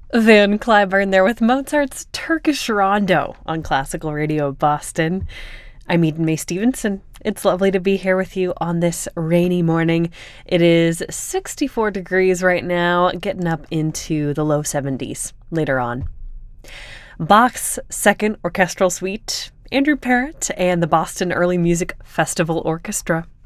Van Cliburn there with Mozart's Turkish Rondo on Classical Radio Boston. I'm Eden May Stevenson. It's lovely to be here with you on this rainy morning. It is 64 degrees right now, getting up into the low 70s later on. Bach's Second Orchestral Suite, Andrew Parrott and the Boston Early Music Festival Orchestra.